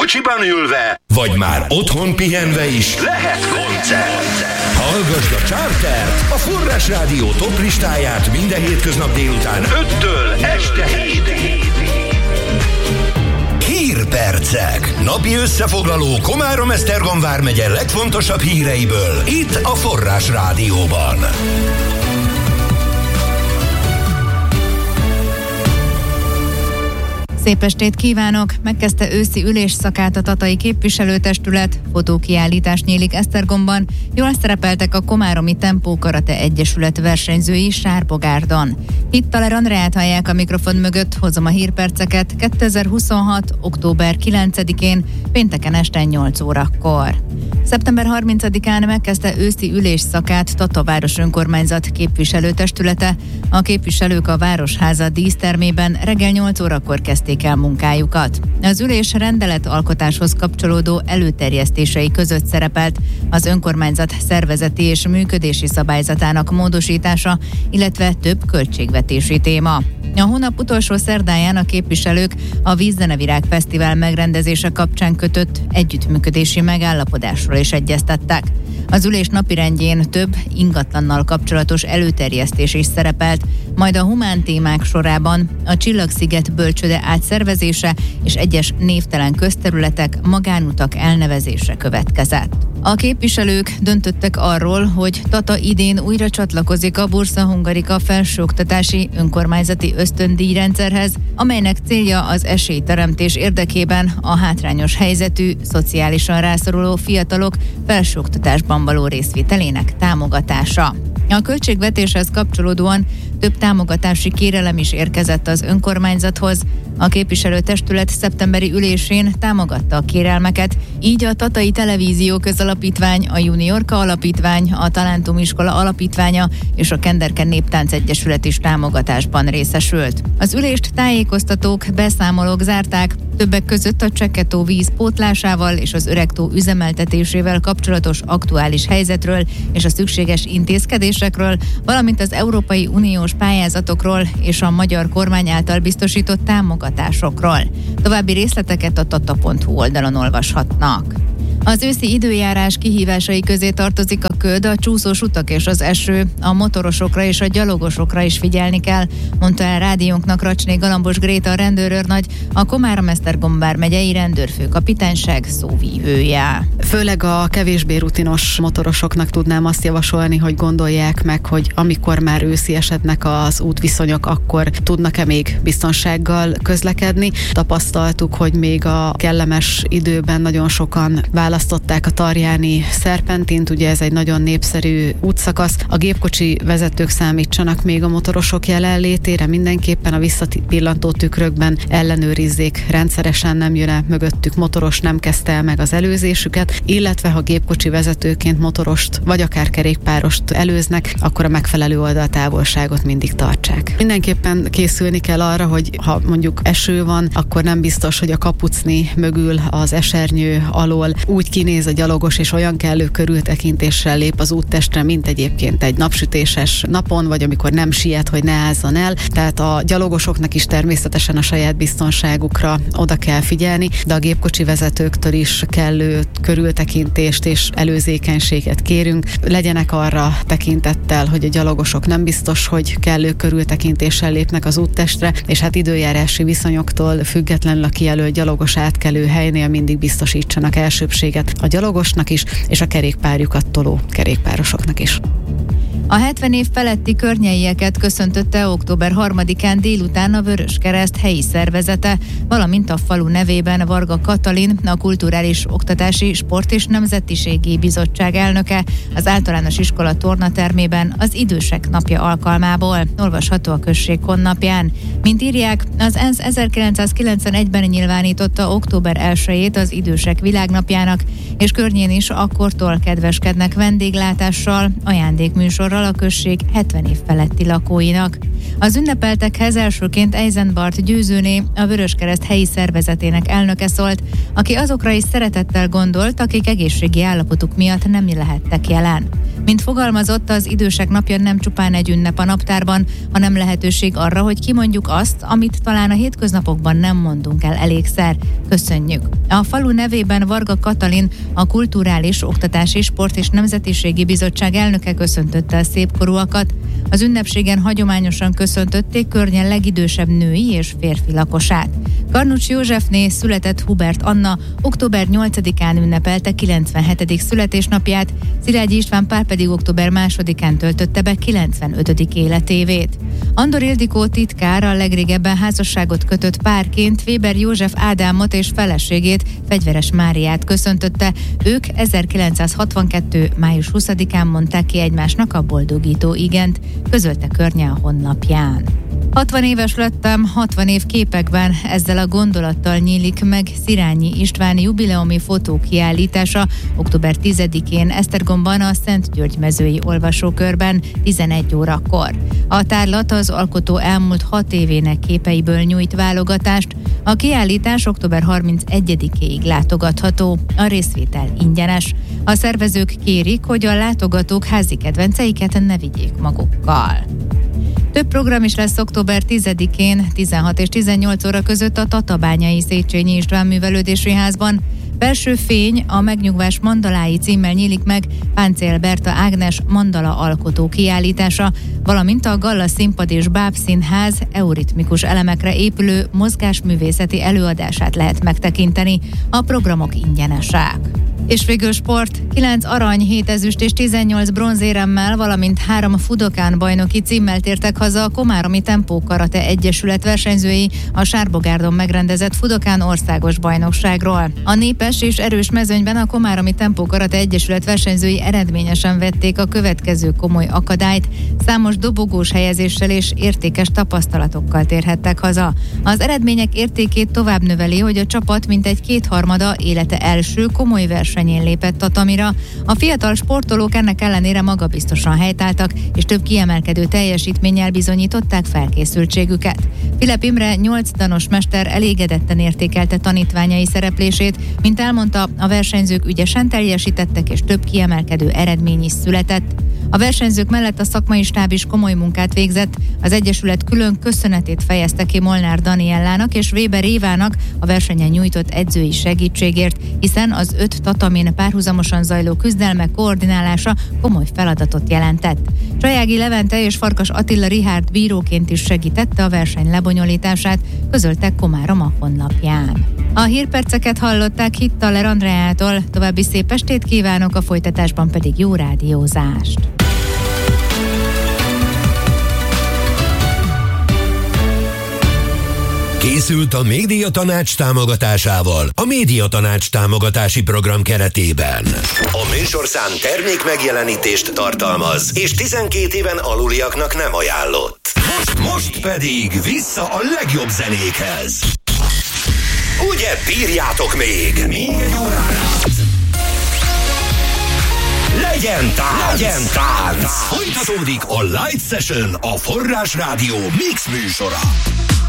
kocsiban ülve, vagy már otthon pihenve is lehet koncert. Hallgasd a Chartert, a Forrás Rádió top listáját minden hétköznap délután 5-től este 7-ig. Hírpercek. Napi összefoglaló Komárom-Esztergom vármegye legfontosabb híreiből itt a Forrás Rádióban. Szép estét kívánok! Megkezdte őszi ülésszakát a tatai képviselőtestület, fotókiállítás nyílik Esztergomban, jól szerepeltek a Komáromi Tempó Karate Egyesület versenyzői Sárbogárdan. Hittaler Andreát hallják a mikrofon mögött, hozom a hírperceket 2026. október 9-én, pénteken este 8 órakor. Szeptember 30-án megkezdte őszi ülésszakát Tataváros önkormányzat képviselőtestülete. A képviselők a Városháza dísztermében reggel 8 órakor kezdték el munkájukat. Az ülés rendeletalkotáshoz kapcsolódó előterjesztései között szerepelt az önkormányzat szervezeti és működési szabályzatának módosítása, illetve több költségvetési téma. A hónap utolsó szerdáján a képviselők a Vízzenevirág Fesztivál megrendezése kapcsán kötött együttműködési megállapodásról is egyeztettek. Az ülés napirendjén több ingatlannal kapcsolatos előterjesztés is szerepelt, majd a humán témák sorában a Csillagsziget bölcsőde átszervezése és egyes névtelen közterületek, magánutak elnevezése következett. A képviselők döntöttek arról, hogy Tata idén újra csatlakozik a Bursa Hungarika felsőoktatási önkormányzati ösztöndíjrendszerhez, amelynek célja az esélyteremtés érdekében a hátrányos helyzetű, szociálisan rászoruló fiatalok felsőoktatásban való részvételének támogatása. A költségvetéshez kapcsolódóan több támogatási kérelem is érkezett az önkormányzathoz. A képviselőtestület szeptemberi ülésén támogatta a kérelmeket, így a Tatai Televízió Közalapítvány, a Juniorka Alapítvány, a Talentum Iskola Alapítványa és a Kenderken Néptánc Egyesület is támogatásban részesült. Az ülést tájékoztatók, beszámolók zárták, többek között a Csekketó víz pótlásával és az Öregtó üzemeltetésével kapcsolatos aktuális helyzetről és a szükséges intézkedésekről, valamint az Európai Uniós pályázatokról és a magyar kormány által biztosított támogatásokról. További részleteket a tata.hu oldalon olvashatnak. Az őszi időjárás kihívásai közé tartozik a köd, a csúszós utak és az eső. A motorosokra és a gyalogosokra is figyelni kell, mondta el rádiónknak Racsné Galambos Gréta rendőrőrnagy, a Komárom-Esztergom vármegyei rendőrfőkapitányság szóvivője. Főleg a kevésbé rutinos motorosoknak tudnám azt javasolni, hogy gondolják meg, hogy amikor már őszi esetnek az útviszonyok, akkor tudnak-e még biztonsággal közlekedni. Tapasztaltuk, hogy még a kellemes időben nagyon sokan választották a tarjáni szerpentint, ugye ez egy nagyon népszerű útszakasz. A gépkocsi vezetők számítsanak még a motorosok jelenlétére, mindenképpen a visszapillantó tükrökben ellenőrizzék rendszeresen, nem jön el mögöttük motoros, nem kezdte el meg az előzésüket, illetve ha gépkocsi vezetőként motorost vagy akár kerékpárost előznek, akkor a megfelelő oldaltávolságot mindig tartsák. Mindenképpen készülni kell arra, hogy ha mondjuk eső van, akkor nem biztos, hogy a kapucni mögül az esernyő alól úgy kinéz a gyalogos, és olyan kellő körültekintéssel lép az úttestre, mint egyébként egy napsütéses napon, vagy amikor nem siet, hogy ne ázzon el. Tehát a gyalogosoknak is természetesen a saját biztonságukra oda kell figyelni, de a gépkocsi vezetőktől is kellő körültekintést és előzékenységet kérünk. Legyenek arra tekintettel, hogy a gyalogosok nem biztos, hogy kellő körültekintéssel lépnek az úttestre, és hát időjárási viszonyoktól függetlenül a kijelölt gyalogos átkelő helynél mindig biztosítsanak elsőbséget a gyalogosnak is, és a kerékpárjukat toló kerékpárosoknak is. A 70 év feletti környeieket köszöntötte október 3-án délután a Vöröskereszt helyi szervezete, valamint a falu nevében Varga Katalin, a Kulturális Oktatási Sport és Nemzetiségi Bizottság elnöke az általános iskola tornatermében az Idősek Napja alkalmából. Olvasható a község honlapján. Mint írják, az ENSZ 1991-ben nyilvánította október 1-ét az Idősek Világnapjának, és környén is akkortól kedveskednek vendéglátással, ajándékműsorral díjműsorral a község 70 év feletti lakóinak. Az ünnepeltekhez elsőként Eisenbart győzőné, a Vöröskereszt helyi szervezetének elnöke szólt, aki azokra is szeretettel gondolt, akik egészségi állapotuk miatt nem lehettek jelen. Mint fogalmazott, az idősek napja nem csupán egy ünnep a naptárban, hanem lehetőség arra, hogy kimondjuk azt, amit talán a hétköznapokban nem mondunk el elégszer. Köszönjük! A falu nevében Varga Katalin, a Kulturális, Oktatási, Sport és Nemzetiségi Bizottság elnöke köszöntötte a szépkorúakat. Az ünnepségen hagyományosan köszöntötték környe legidősebb női és férfi lakosát. Karnucs Józsefné született Hubert Anna október 8-án ünnepelte 97. születésnapját, Szilágyi István Pál pedig október 2-án töltötte be 95. életévét. Andor Ildikó titkár a legrégebben házasságot kötött párként Weber József Ádámot és feleségét, Fegyveres Máriát köszöntötte. Ők 1962. május 20-án mondták ki egymásnak a boldogító igent, közölte környe a honlapján. 60 éves lettem, 60 év képekben, ezzel a gondolattal nyílik meg Szirányi István jubileumi fotókiállítása október 10-én Esztergomban a Szent György mezői olvasókörben 11 órakor. A tárlat az alkotó elmúlt 6 évének képeiből nyújt válogatást. A kiállítás október 31-ig látogatható, a részvétel ingyenes. A szervezők kérik, hogy a látogatók házi kedvenceiket ne vigyék magukkal. Több program is lesz október 10-én, 16 és 18 óra között a Tatabányai Széchenyi István Művelődési Házban. Belső fény, a Megnyugvás mandalái címmel nyílik meg Páncél Berta Ágnes mandala alkotó kiállítása, valamint a Galla Színpad és Bábszínház euritmikus elemekre épülő mozgásművészeti előadását lehet megtekinteni. A programok ingyenesek. És végül sport, 9 arany, 7 ezüst és 18 bronzéremmel, valamint 3 Fudokán bajnoki címmel tértek haza a Komáromi Tempó Karate Egyesület versenyzői a Sárbogárdon megrendezett Fudokán országos bajnokságról. A népes és erős mezőnyben a Komáromi Tempó Karate Egyesület versenyzői eredményesen vették a következő komoly akadályt, számos dobogós helyezéssel és értékes tapasztalatokkal térhettek haza. Az eredmények értékét tovább növeli, hogy a csapat mintegy 2/3 élete első komoly versenyén lépett tatamira. A fiatal sportolók ennek ellenére magabiztosan helytáltak, és több kiemelkedő teljesítménnyel bizonyították felkészültségüket. Filip Imre 8 danos mester elégedetten értékelte tanítványai szereplését, mint elmondta, a versenyzők ügyesen teljesítettek, és több kiemelkedő eredmény is született. A versenyzők mellett a szakmai stáb is komoly munkát végzett, az Egyesület külön köszönetét fejezte ki Molnár Daniellának és Weber Évának a versenyen nyújtott edzői segítségért, hiszen az 5 tatamin párhuzamosan zajló küzdelmek koordinálása komoly feladatot jelentett. Csajági Levente és Farkas Attila Richárd bíróként is segítette a verseny lebonyolítását, közölte Komárom a honlapján. A hírperceket hallották Hittaler Andreától, további szép estét kívánok, a folytatásban pedig jó rádiózást! Készült a Médiatanács támogatásával a Médiatanács támogatási program keretében. A műsorszám termék megjelenítést tartalmaz, és 12 éven aluliaknak nem ajánlott. Most pedig vissza a legjobb zenékhez. Ugye bírjátok még? Még egy órára. Legyen tánc! Folytatódik a Light Session, a Forrás Rádió mix műsora.